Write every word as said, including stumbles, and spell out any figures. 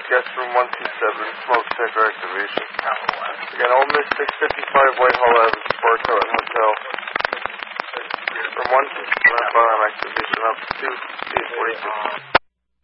guest room one two seven, smoke detector activation. Again, Ole Miss six fifty-five Whitehall Avenue, Spark Hilton Hotel. From one two seven, activation up to eight forty-six.